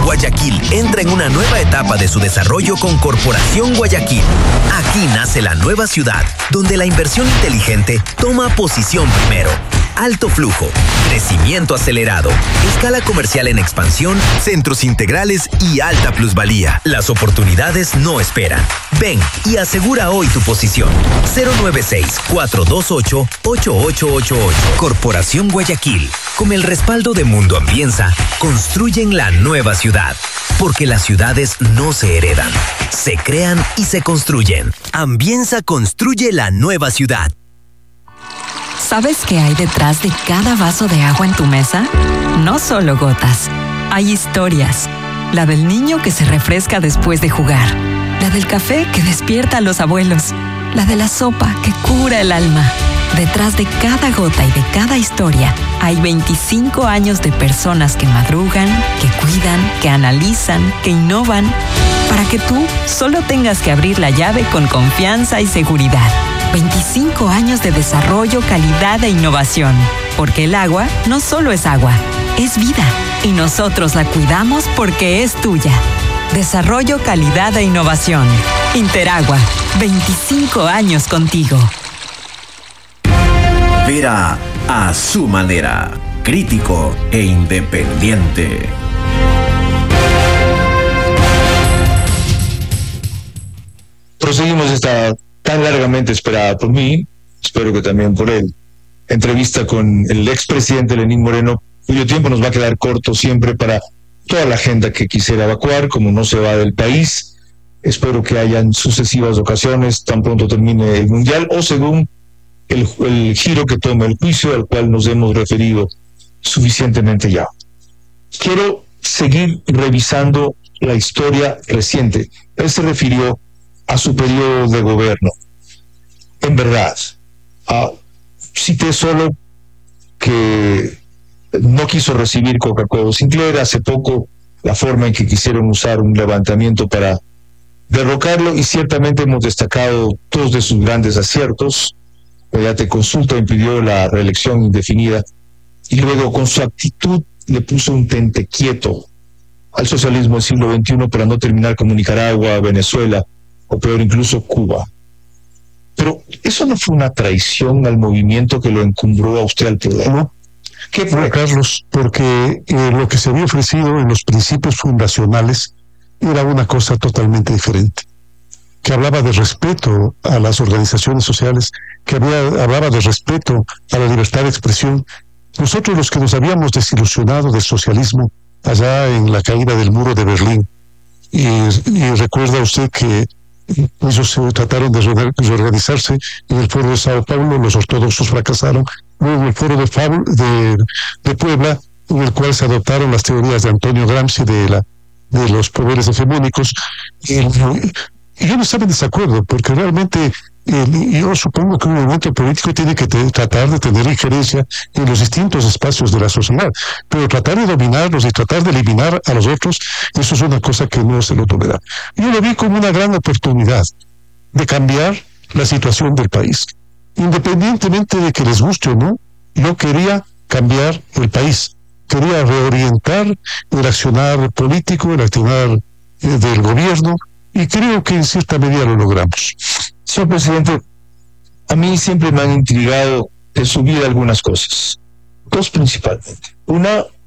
Guayaquil entra en una nueva etapa de su desarrollo con Corporación Guayaquil. Aquí nace la nueva ciudad, donde la inversión inteligente toma posición primero. Alto flujo, crecimiento acelerado, escala comercial en expansión, centros integrales y alta plusvalía. Las oportunidades no esperan. Ven y asegura hoy tu posición. 096-428-8888. Corporación Guayaquil. Con el respaldo de Mundo Ambienza, construyen la nueva ciudad. Porque las ciudades no se heredan, se crean y se construyen. Ambienza construye la nueva ciudad. ¿Sabes qué hay detrás de cada vaso de agua en tu mesa? No solo gotas. Hay historias. La del niño que se refresca después de jugar. La del café que despierta a los abuelos. La de la sopa que cura el alma. Detrás de cada gota y de cada historia hay 25 años de personas que madrugan, que cuidan, que analizan, que innovan, para que tú solo tengas que abrir la llave con confianza y seguridad. 25 años de desarrollo, calidad e innovación. Porque el agua no solo es agua, es vida. Y nosotros la cuidamos porque es tuya. Desarrollo, calidad e innovación. Interagua. 25 años contigo. Vera a su manera. Crítico e independiente. Proseguimos esta tan largamente esperada por mí, espero que también por él, entrevista con el expresidente Lenín Moreno, cuyo tiempo nos va a quedar corto siempre para toda la gente que quisiera evacuar, como no se va del país. Espero que hayan sucesivas ocasiones, tan pronto termine el Mundial, o según el giro que tome el juicio, al cual nos hemos referido suficientemente ya. Quiero seguir revisando la historia reciente. Él se refirió a su periodo de gobierno. En verdad, cité solo que no quiso recibir Coca-Cola Sinclair, hace poco la forma en que quisieron usar un levantamiento para derrocarlo, y ciertamente hemos destacado dos de sus grandes aciertos. Mediante consulta impidió la reelección indefinida y luego con su actitud le puso un tente quieto al socialismo del siglo XXI para no terminar como Nicaragua, Venezuela o peor incluso Cuba. Pero eso no fue una traición al movimiento que lo encumbró a usted al poder, ¿no? ¿Qué fue, Carlos? Porque lo que se había ofrecido en los principios fundacionales era una cosa totalmente diferente, que hablaba de respeto a las organizaciones sociales, que hablaba de respeto a la libertad de expresión. Nosotros, los que nos habíamos desilusionado del socialismo allá en la caída del muro de Berlín, y recuerda usted que ellos trataron de reorganizarse en el foro de Sao Paulo, los ortodoxos fracasaron, luego en el foro de Puebla, en el cual se adoptaron las teorías de Antonio Gramsci de los poderes hegemónicos, y yo no estaba en desacuerdo, porque realmente yo supongo que un movimiento político tiene que tratar de tener injerencia en los distintos espacios de la sociedad, pero tratar de dominarlos y tratar de eliminar a los otros, eso es una cosa que no se lo tolera. Yo lo vi como una gran oportunidad de cambiar la situación del país. Independientemente de que les guste o no, yo quería cambiar el país, quería reorientar el accionar político, el accionar del gobierno, y creo que en cierta medida lo logramos. Señor presidente, a mí siempre me han intrigado de su vida algunas cosas, dos principalmente. Una,